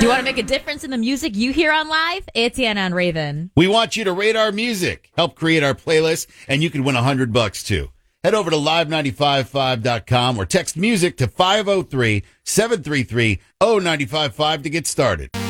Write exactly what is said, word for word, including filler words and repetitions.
you want to make a difference in the music you hear on live? It's Anna on Raven. We want you to rate our music, help create our playlist, and you can win one hundred bucks too. Head over to live nine five five dot com or text music to five oh three, seven three three, oh nine five five to get started.